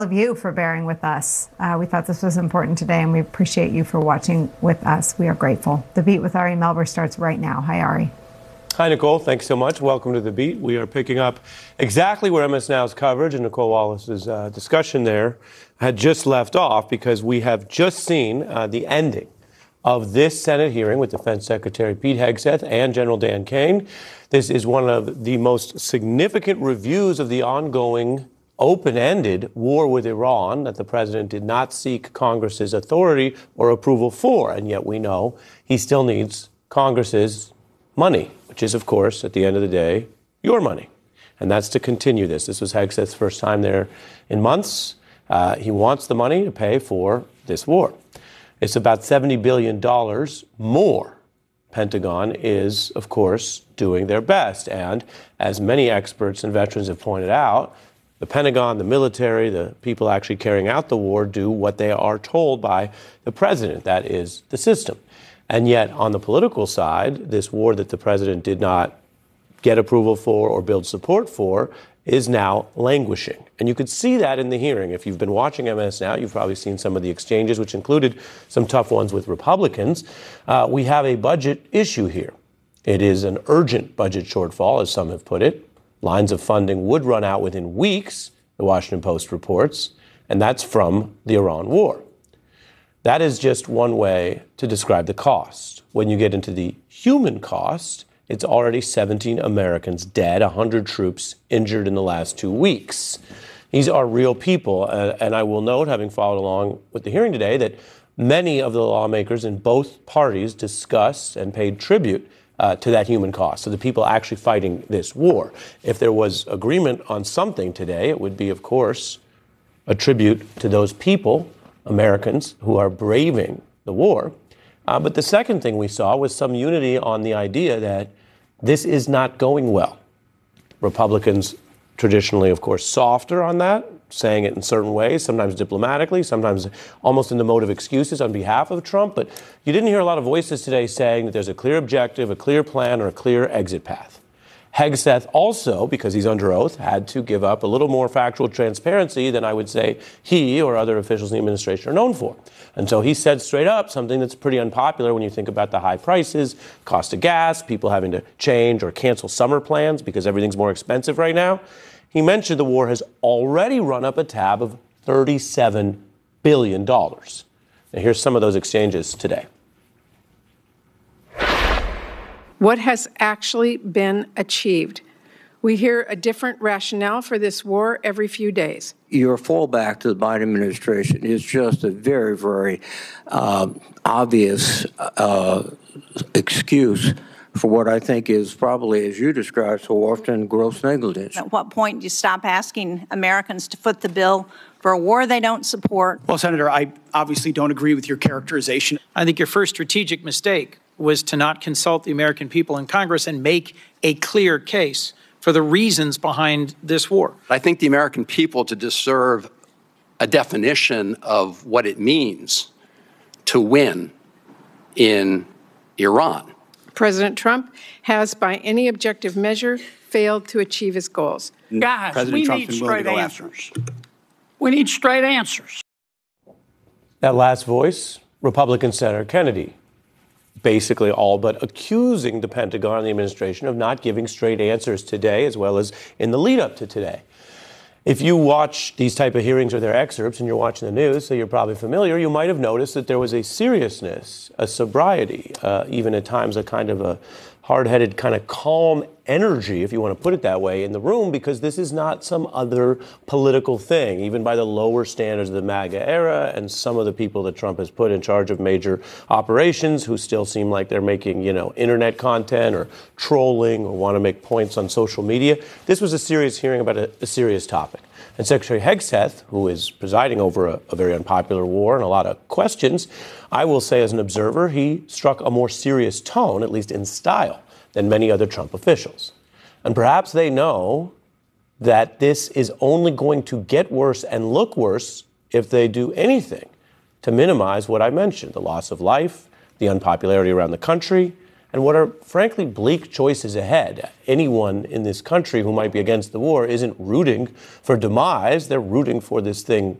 Of you for bearing with us. We thought this was important today, and we appreciate you for watching with us. We are grateful. The Beat with Ari Melber starts right now. Hi, Ari. Hi, Nicole. Thanks so much. Welcome to The Beat. We are picking up exactly where MS Now's coverage and Nicole Wallace's discussion there had just left off, because we have just seen the ending of this Senate hearing with Defense Secretary Pete Hegseth and General Dan Kane. This is one of the most significant reviews of the ongoing open-ended war with Iran that the president did not seek Congress's authority or approval for. And yet we know he still needs Congress's money, which is, of course, at the end of the day, your money. And that's to continue this. This was Hegseth's first time there in months. He wants the money to pay for this war. It's about $70 billion more. Pentagon is, of course, doing their best. And as many experts and veterans have pointed out, the Pentagon, the military, the people actually carrying out the war do what they are told by the president. That is the system. And yet, on the political side, this war that the president did not get approval for or build support for is now languishing. And you could see that in the hearing. If you've been watching MS Now, you've probably seen some of the exchanges, which included some tough ones with Republicans. We have a budget issue here. It is an urgent budget shortfall, as some have put it. Lines of funding would run out within weeks, the Washington Post reports, and that's from the Iran war. That is just one way to describe the cost. When you get into the human cost, it's already 17 Americans dead, 100 troops injured in the last 2 weeks. These are real people, and I will note, having followed along with the hearing today, that many of the lawmakers in both parties discussed and paid tribute to that human cost, to the people actually fighting this war. If there was agreement on something today, it would be, of course, a tribute to those people, Americans, who are braving the war. But the second thing we saw was some unity on the idea that this is not going well. Republicans traditionally, of course, softer on that, saying it in certain ways, sometimes diplomatically, sometimes almost in the mode of excuses on behalf of Trump. But you didn't hear a lot of voices today saying that there's a clear objective, a clear plan, or a clear exit path. Hegseth also, because he's under oath, had to give up a little more factual transparency than I would say he or other officials in the administration are known for. And so he said straight up something that's pretty unpopular when you think about the high prices, cost of gas, people having to change or cancel summer plans because everything's more expensive right now. He mentioned the war has already run up a tab of $37 billion. Now, here's some of those exchanges today. What has actually been achieved? We hear a different rationale for this war every few days. Your fallback to the Biden administration is just a very, very obvious excuse for what I think is probably, as you described so often, gross negligence. At what point do you stop asking Americans to foot the bill for a war they don't support? Well, Senator, I obviously don't agree with your characterization. I think your first strategic mistake was to not consult the American people in Congress and make a clear case for the reasons behind this war. I think the American people deserve a definition of what it means to win in Iran. President Trump has, by any objective measure, failed to achieve his goals. Guys, President we Trump's need been willing to straight go answers. We need straight answers. That last voice, Republican Senator Kennedy, basically all but accusing the Pentagon and the administration of not giving straight answers today, as well as in the lead up to today. If you watch these type of hearings or their excerpts and you're watching the news, so you're probably familiar, you might have noticed that there was a seriousness, a sobriety, even at times a kind of a hard-headed, kind of calm energy, if you want to put it that way, in the room, because this is not some other political thing, even by the lower standards of the MAGA era and some of the people that Trump has put in charge of major operations who still seem like they're making, internet content or trolling or want to make points on social media. This was a serious hearing about a serious topic. And Secretary Hegseth, who is presiding over a very unpopular war and a lot of questions, I will say as an observer, he struck a more serious tone, at least in style, than many other Trump officials. And perhaps they know that this is only going to get worse and look worse if they do anything to minimize what I mentioned, the loss of life, the unpopularity around the country, and what are frankly bleak choices ahead. Anyone in this country who might be against the war isn't rooting for demise. They're rooting for this thing